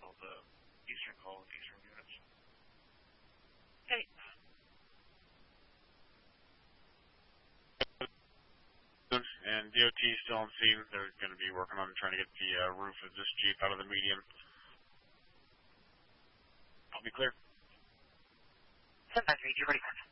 handle the eastern call with eastern units. Okay. And DOT still on scene. They're going to be working on trying to get the roof of this Jeep out of the median. I'll be clear. 793, you're ready for it.